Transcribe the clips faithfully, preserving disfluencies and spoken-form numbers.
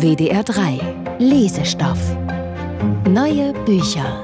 W D R drei Lesestoff. Neue Bücher.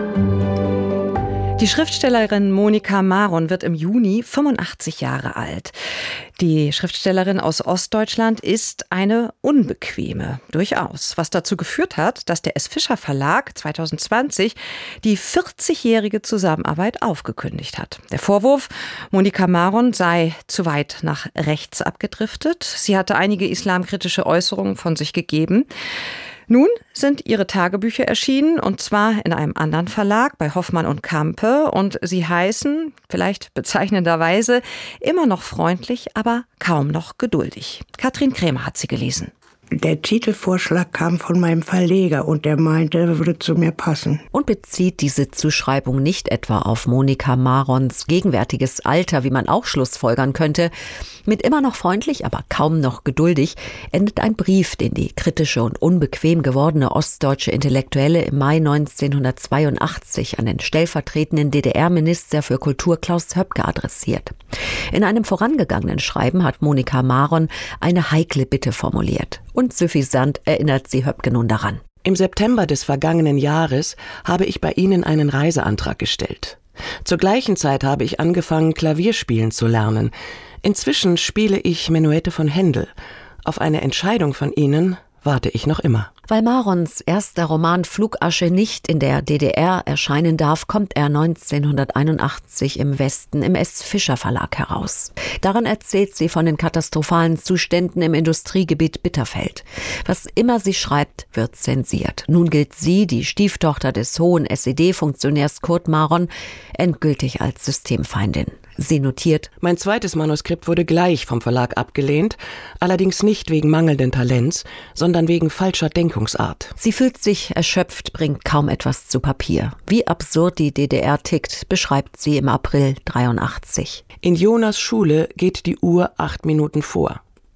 Die Schriftstellerin Monika Maron wird im Juni fünfundachtzig Jahre alt. Die Schriftstellerin aus Ostdeutschland ist eine unbequeme, durchaus. Was dazu geführt hat, dass der S. Fischer Verlag zweitausendzwanzig die vierzigjährige Zusammenarbeit aufgekündigt hat. Der Vorwurf, Monika Maron sei zu weit nach rechts abgedriftet. Sie hatte einige islamkritische Äußerungen von sich gegeben. Nun sind ihre Tagebücher erschienen, und zwar in einem anderen Verlag, bei Hoffmann und Campe, und sie heißen, vielleicht bezeichnenderweise, immer noch freundlich, aber kaum noch geduldig. Katrin Krämer hat sie gelesen. Der Titelvorschlag kam von meinem Verleger und der meinte, er würde zu mir passen. Und bezieht diese Zuschreibung nicht etwa auf Monika Marons gegenwärtiges Alter, wie man auch schlussfolgern könnte. Mit immer noch freundlich, aber kaum noch geduldig endet ein Brief, den die kritische und unbequem gewordene ostdeutsche Intellektuelle im Mai neunzehnhundertzweiundachtzig an den stellvertretenden D D R-Minister für Kultur Klaus Höpke adressiert. In einem vorangegangenen Schreiben hat Monika Maron eine heikle Bitte formuliert. Und suffisant erinnert sie Höpke nun daran. Im September des vergangenen Jahres habe ich bei Ihnen einen Reiseantrag gestellt. Zur gleichen Zeit habe ich angefangen, Klavierspielen zu lernen. Inzwischen spiele ich Menuette von Händel. Auf eine Entscheidung von Ihnen warte ich noch immer. Weil Marons erster Roman Flugasche nicht in der D D R erscheinen darf, kommt er neunzehnhunderteinundachtzig im Westen im S. Fischer Verlag heraus. Darin erzählt sie von den katastrophalen Zuständen im Industriegebiet Bitterfeld. Was immer sie schreibt, wird zensiert. Nun gilt sie, die Stieftochter des hohen S E D-Funktionärs Kurt Maron, endgültig als Systemfeindin. Sie notiert: Mein zweites Manuskript wurde gleich vom Verlag abgelehnt, allerdings nicht wegen mangelnden Talents, sondern wegen falscher Denkungsart. Sie fühlt sich erschöpft, bringt kaum etwas zu Papier. Wie absurd die D D R tickt, beschreibt sie im April dreiundachtzig. In Jonas Schule geht die Uhr acht Minuten vor.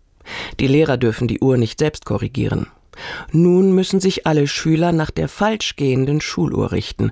Die Lehrer dürfen die Uhr nicht selbst korrigieren. Nun müssen sich alle Schüler nach der falsch gehenden Schuluhr richten.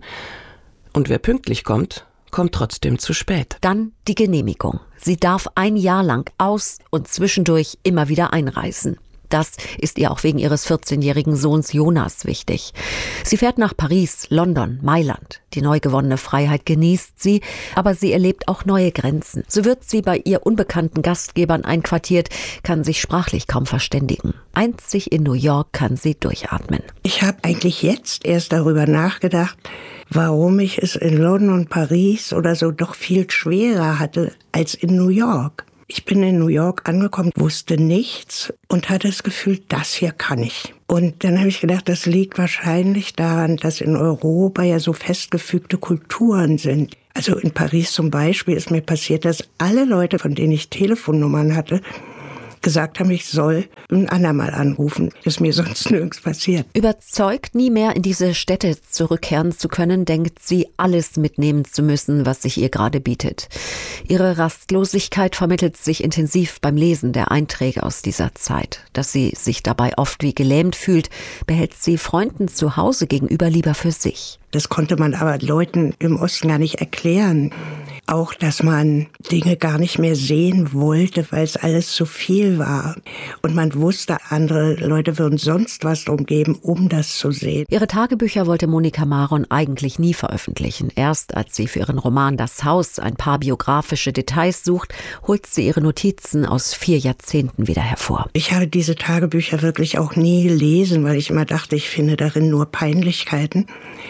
Und wer pünktlich kommt, kommt trotzdem zu spät. Dann die Genehmigung. Sie darf ein Jahr lang aus und zwischendurch immer wieder einreisen. Das ist ihr auch wegen ihres vierzehnjährigen Sohns Jonas wichtig. Sie fährt nach Paris, London, Mailand. Die neu gewonnene Freiheit genießt sie, aber sie erlebt auch neue Grenzen. So wird sie bei ihr unbekannten Gastgebern einquartiert, kann sich sprachlich kaum verständigen. Einzig in New York kann sie durchatmen. Ich habe eigentlich jetzt erst darüber nachgedacht, warum ich es in London und Paris oder so doch viel schwerer hatte als in New York. Ich bin in New York angekommen, wusste nichts und hatte das Gefühl, das hier kann ich. Und dann habe ich gedacht, das liegt wahrscheinlich daran, dass in Europa ja so festgefügte Kulturen sind. Also in Paris zum Beispiel ist mir passiert, dass alle Leute, von denen ich Telefonnummern hatte, gesagt haben, ich soll ein andermal anrufen. Das ist mir sonst nirgends passiert. Überzeugt, nie mehr in diese Städte zurückkehren zu können, denkt sie, alles mitnehmen zu müssen, was sich ihr gerade bietet. Ihre Rastlosigkeit vermittelt sich intensiv beim Lesen der Einträge aus dieser Zeit. Dass sie sich dabei oft wie gelähmt fühlt, behält sie Freunden zu Hause gegenüber lieber für sich. Das konnte man aber Leuten im Osten gar nicht erklären. Auch, dass man Dinge gar nicht mehr sehen wollte, weil es alles zu viel war. Und man wusste, andere Leute würden sonst was drum geben, um das zu sehen. Ihre Tagebücher wollte Monika Maron eigentlich nie veröffentlichen. Erst als sie für ihren Roman Das Haus ein paar biografische Details sucht, holt sie ihre Notizen aus vier Jahrzehnten wieder hervor. Ich habe diese Tagebücher wirklich auch nie gelesen, weil ich immer dachte, ich finde darin nur Peinlichkeiten.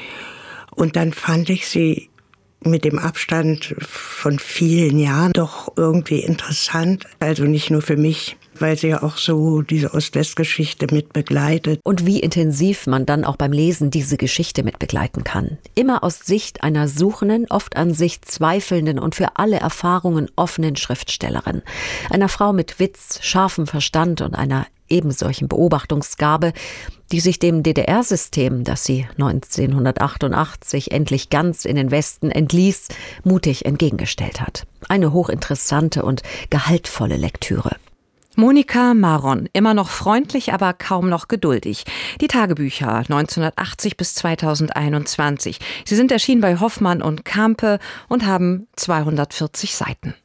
Und dann fand ich sie mit dem Abstand von vielen Jahren doch irgendwie interessant. Also nicht nur für mich, weil sie ja auch so diese Ost-West-Geschichte mit begleitet. Und wie intensiv man dann auch beim Lesen diese Geschichte mit begleiten kann. Immer aus Sicht einer suchenden, oft an sich zweifelnden und für alle Erfahrungen offenen Schriftstellerin. Einer Frau mit Witz, scharfem Verstand und einer ebensolchen Beobachtungsgabe, die sich dem D D R-System, das sie neunzehnhundertachtundachtzig endlich ganz in den Westen entließ, mutig entgegengestellt hat. Eine hochinteressante und gehaltvolle Lektüre. Monika Maron, immer noch freundlich, aber kaum noch geduldig. Die Tagebücher neunzehnhundertachtzig bis zweitausendeinundzwanzig. Sie sind erschienen bei Hoffmann und Campe und haben zweihundertvierzig Seiten.